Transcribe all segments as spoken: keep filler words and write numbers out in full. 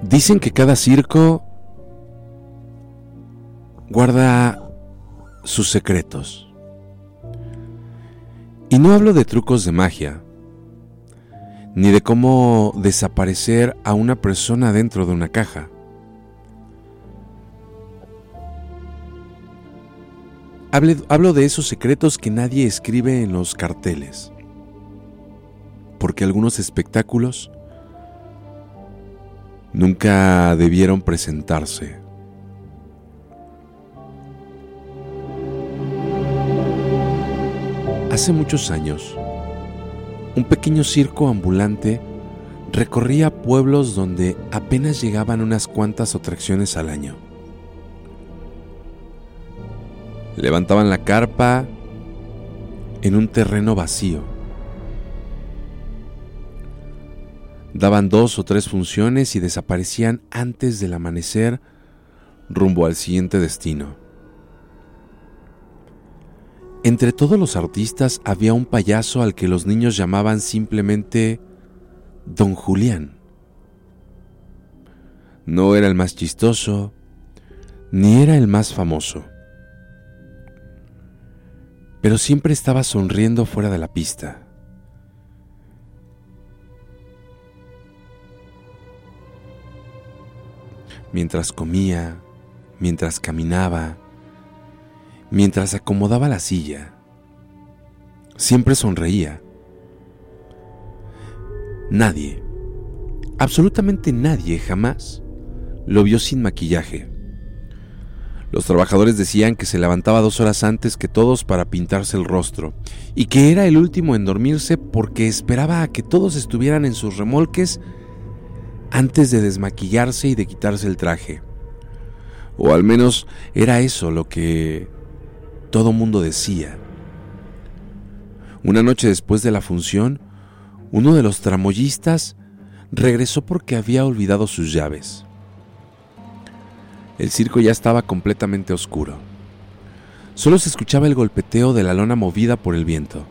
Dicen que cada circo guarda sus secretos. Y no hablo de trucos de magia, ni de cómo desaparecer a una persona dentro de una caja. Hablo de esos secretos que nadie escribe en los carteles, porque algunos espectáculos nunca debieron presentarse. Hace muchos años, un pequeño circo ambulante recorría pueblos donde apenas llegaban unas cuantas atracciones al año. Levantaban la carpa en un terreno vacío. Daban dos o tres funciones y desaparecían antes del amanecer rumbo al siguiente destino. Entre todos los artistas había un payaso al que los niños llamaban simplemente Don Julián. No era el más chistoso, ni era el más famoso, pero siempre estaba sonriendo fuera de la pista. Mientras comía, mientras caminaba, mientras acomodaba la silla, siempre sonreía. Nadie, absolutamente nadie jamás lo vio sin maquillaje. Los trabajadores decían que se levantaba dos horas antes que todos para pintarse el rostro y que era el último en dormirse porque esperaba a que todos estuvieran en sus remolques antes de desmaquillarse y de quitarse el traje. O al menos era eso lo que todo mundo decía. Una noche después de la función, uno de los tramoyistas regresó porque había olvidado sus llaves. El circo ya estaba completamente oscuro. Solo se escuchaba el golpeteo de la lona movida por el viento.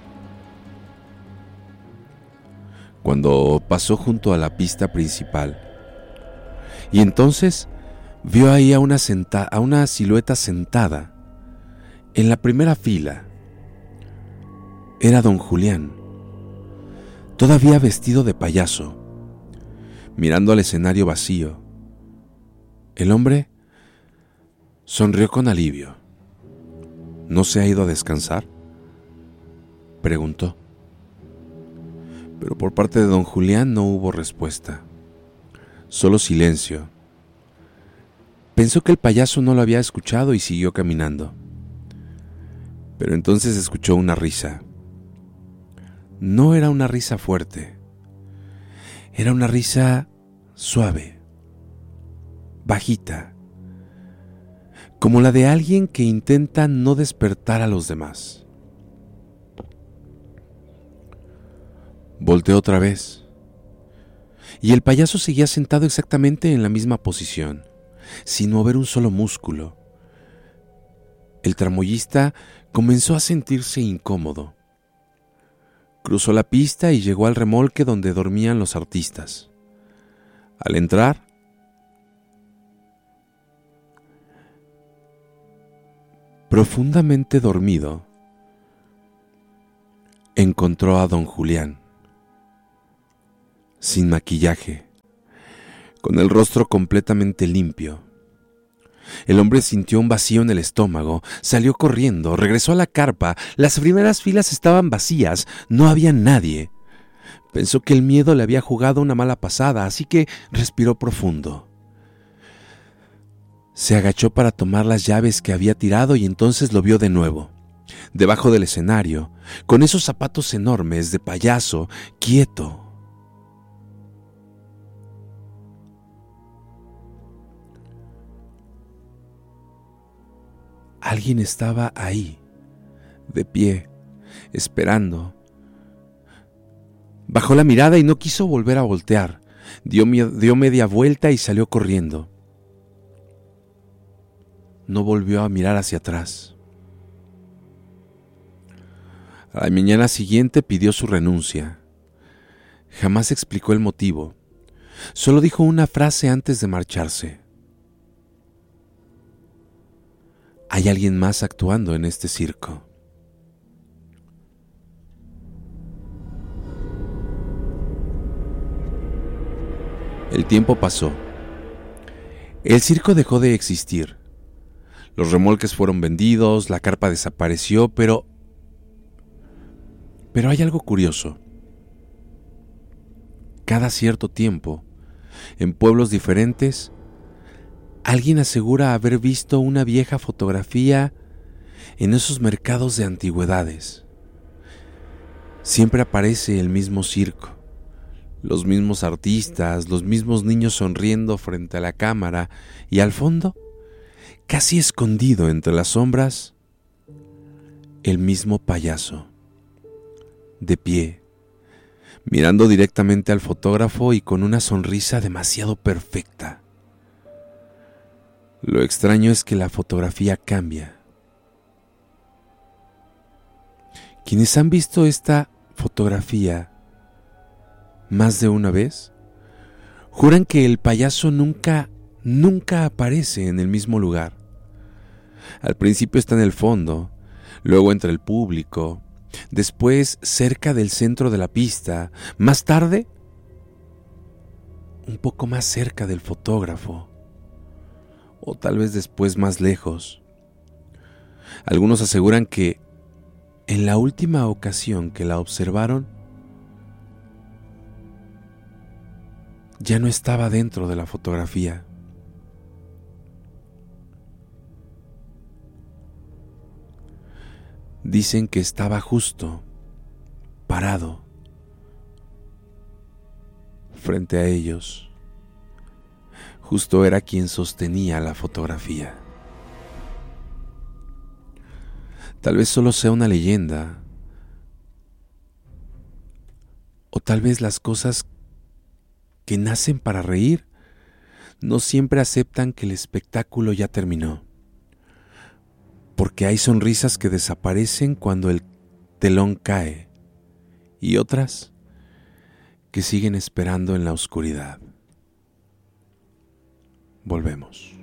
Cuando pasó junto a la pista principal, y entonces vio ahí a una, senta- a una silueta sentada en la primera fila. Era Don Julián, todavía vestido de payaso, mirando al escenario vacío. El hombre sonrió con alivio. ¿No se ha ido a descansar?, preguntó. Pero por parte de Don Julián no hubo respuesta, solo silencio. Pensó que el payaso no lo había escuchado y siguió caminando. Pero entonces escuchó una risa. No era una risa fuerte, era una risa suave, bajita, como la de alguien que intenta no despertar a los demás. Volteó otra vez, y el payaso seguía sentado exactamente en la misma posición, sin mover un solo músculo. El tramoyista comenzó a sentirse incómodo. Cruzó la pista y llegó al remolque donde dormían los artistas. Al entrar, profundamente dormido, encontró a Don Julián, sin maquillaje, con el rostro completamente limpio. El hombre sintió un vacío en el estómago, salió corriendo, regresó a la carpa. Las primeras filas estaban vacías, no había nadie. Pensó que el miedo le había jugado una mala pasada, así que respiró profundo. Se agachó para tomar las llaves que había tirado y entonces lo vio de nuevo, debajo del escenario, con esos zapatos enormes de payaso, quieto. Alguien estaba ahí, de pie, esperando. Bajó la mirada y no quiso volver a voltear. Dio, dio media vuelta y salió corriendo. No volvió a mirar hacia atrás. A la mañana siguiente pidió su renuncia. Jamás explicó el motivo. Solo dijo una frase antes de marcharse. Hay alguien más actuando en este circo. El tiempo pasó. El circo dejó de existir. Los remolques fueron vendidos, la carpa desapareció, pero... Pero hay algo curioso. Cada cierto tiempo, en pueblos diferentes, alguien asegura haber visto una vieja fotografía en esos mercados de antigüedades. Siempre aparece el mismo circo, los mismos artistas, los mismos niños sonriendo frente a la cámara y al fondo, casi escondido entre las sombras, el mismo payaso, de pie, mirando directamente al fotógrafo y con una sonrisa demasiado perfecta. Lo extraño es que la fotografía cambia. Quienes han visto esta fotografía más de una vez, juran que el payaso nunca, nunca aparece en el mismo lugar. Al principio está en el fondo, luego entre el público, después cerca del centro de la pista, más tarde, un poco más cerca del fotógrafo, o tal vez después más lejos. Algunos aseguran que en la última ocasión que la observaron, ya no estaba dentro de la fotografía. Dicen que estaba justo, parado, frente a ellos. Justo era quien sostenía la fotografía. Tal vez solo sea una leyenda, o tal vez las cosas que nacen para reír no siempre aceptan que el espectáculo ya terminó, porque hay sonrisas que desaparecen cuando el telón cae y otras que siguen esperando en la oscuridad. Volvemos.